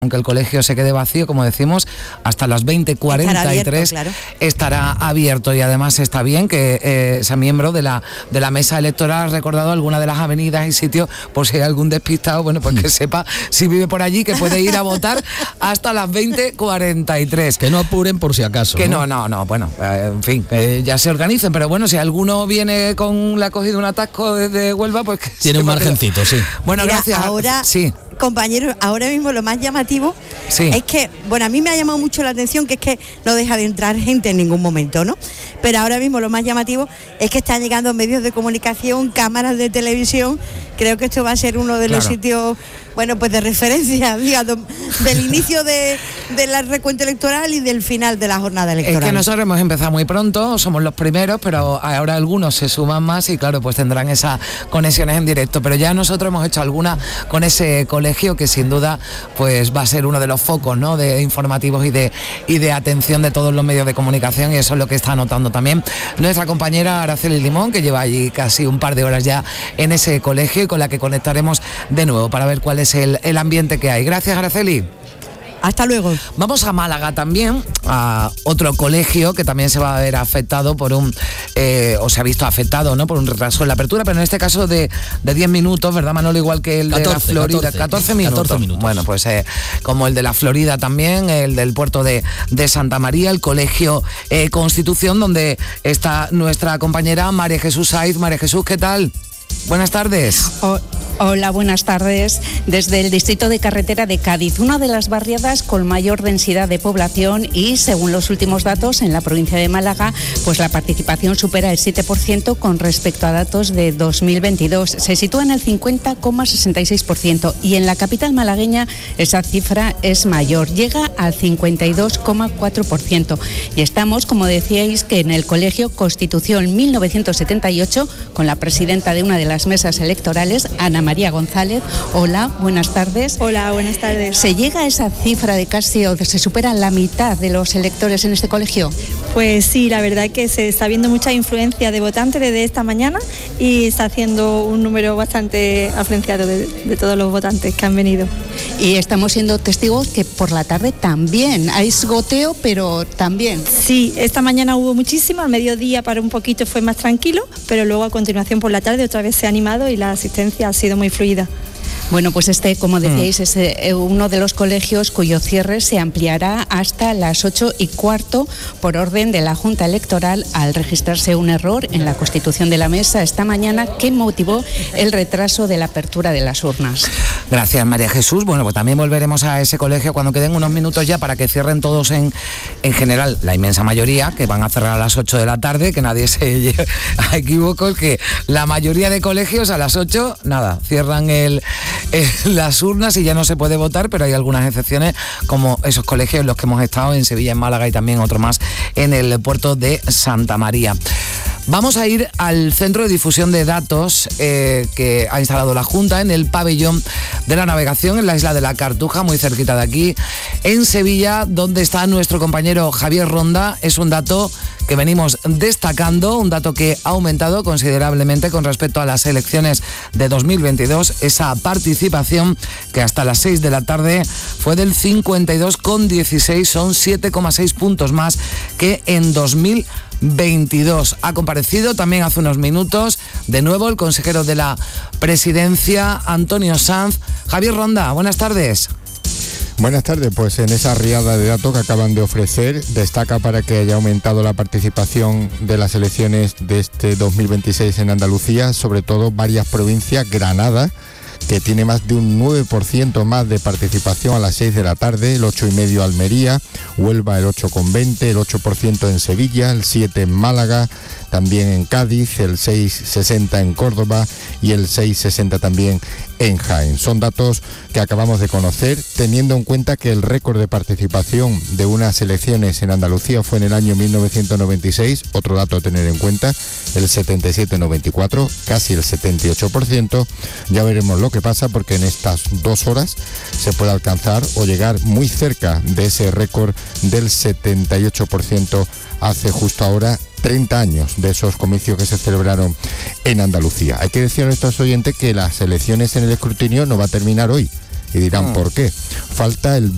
aunque el colegio se quede vacío, como decimos, hasta las 20:43 estará abierto. Y además está bien que sea miembro de la mesa electoral. Ha recordado alguna de las avenidas y sitios, por si hay algún despistado, bueno, pues que sepa, si vive por allí, que puede ir a votar hasta las 20:43. Que no apuren por si acaso. Que no, bueno, en fin, ya se organicen, pero bueno, si alguno viene le ha cogido un atasco desde Huelva, pues que tiene un margencito, sí. Bueno, mira, gracias. Ahora, sí. Compañeros, ahora mismo lo más llamativo es que, bueno, a mí me ha llamado mucho la atención que es que no deja de entrar gente en ningún momento, ¿no? Pero ahora mismo lo más llamativo es que están llegando medios de comunicación, cámaras de televisión. Creo que esto va a ser uno de los sitios, bueno, pues de referencia, digamos, del inicio del recuento electoral y del final de la jornada electoral. Es que nosotros hemos empezado muy pronto, somos los primeros, pero ahora algunos se suman más y claro, pues tendrán esas conexiones en directo. Pero ya nosotros hemos hecho alguna con ese colegio que sin duda pues va a ser uno de los focos, ¿no?, de informativos y de atención de todos los medios de comunicación, y eso es lo que está anotando también nuestra compañera Araceli Limón, que lleva allí casi un par de horas ya en ese colegio y con la que conectaremos de nuevo para ver cuál es el ambiente que hay. Gracias, Araceli. Hasta luego. Vamos a Málaga también, a otro colegio que también se va a ver afectado por o se ha visto afectado, ¿no?, por un retraso en la apertura, pero en este caso de 10 minutos, ¿verdad, Manolo? Igual que el de la Florida, 14 minutos. Bueno, pues como el de la Florida también, el del puerto de Santa María, el colegio Constitución, donde está nuestra compañera María Jesús Saiz. María Jesús, ¿qué tal? Buenas tardes. Hola, buenas tardes. Desde el distrito de Carretera de Cádiz, una de las barriadas con mayor densidad de población, y según los últimos datos en la provincia de Málaga, pues la participación supera el 7% con respecto a datos de 2022. Se sitúa en el 50,66%, y en la capital malagueña esa cifra es mayor, llega al 52,4%. Y estamos, como decíais, que en el Colegio Constitución 1978, con la presidenta de una de las mesas electorales, Ana María González. Hola, buenas tardes. Hola, buenas tardes. ¿Se llega a esa cifra de casi, o se supera la mitad de los electores en este colegio? Pues sí, la verdad es que se está viendo mucha influencia de votantes desde esta mañana y está haciendo un número bastante afluenciado de todos los votantes que han venido. Y estamos siendo testigos que por la tarde también hay goteo, pero también. Sí, esta mañana hubo muchísimo, al mediodía para un poquito fue más tranquilo, pero luego a continuación por la tarde otra vez se ha animado y la asistencia ha sido muy fluida. Bueno, pues como decíais, es uno de los colegios cuyo cierre se ampliará hasta las 8:15 por orden de la Junta Electoral, al registrarse un error en la constitución de la mesa esta mañana que motivó el retraso de la apertura de las urnas. Gracias, María Jesús. Bueno, pues también volveremos a ese colegio cuando queden unos minutos ya para que cierren todos en general, la inmensa mayoría, que van a cerrar a las 8 de la tarde, que nadie se lleve a equívocos, que la mayoría de colegios a las 8, cierran las urnas y ya no se puede votar, pero hay algunas excepciones, como esos colegios en los que hemos estado en Sevilla, en Málaga y también otro más en el puerto de Santa María. Vamos a ir al centro de difusión de datos que ha instalado la Junta en el pabellón de la navegación en la isla de la Cartuja, muy cerquita de aquí, en Sevilla, donde está nuestro compañero Javier Ronda. Es un dato que venimos destacando, un dato que ha aumentado considerablemente con respecto a las elecciones de 2022, esa participación que hasta las 6 de la tarde fue del 52,16, son 7,6 puntos más que en 2022. Ha comparecido también hace unos minutos de nuevo el consejero de la Presidencia, Antonio Sanz. Javier Ronda, buenas tardes. Buenas tardes, pues en esa riada de datos que acaban de ofrecer, destaca para que haya aumentado la participación de las elecciones de este 2026 en Andalucía, sobre todo varias provincias, Granada, que tiene más de un 9% más de participación a las 6 de la tarde, el 8,5% Almería, Huelva el 8,20%, el 8% en Sevilla, el 7% en Málaga, también en Cádiz, el 6,60% en Córdoba y el 6,60% también en Jaén. Son datos que acabamos de conocer, teniendo en cuenta que el récord de participación de unas elecciones en Andalucía fue en el año 1996, otro dato a tener en cuenta, el 77,94%, casi el 78%. Ya veremos lo que pasa, porque en estas 2 horas se puede alcanzar o llegar muy cerca de ese récord del 78% hace justo ahora 30 años de esos comicios que se celebraron en Andalucía. Hay que decir a nuestros oyentes que las elecciones en el escrutinio no va a terminar hoy. Y dirán, ¿por qué? Falta el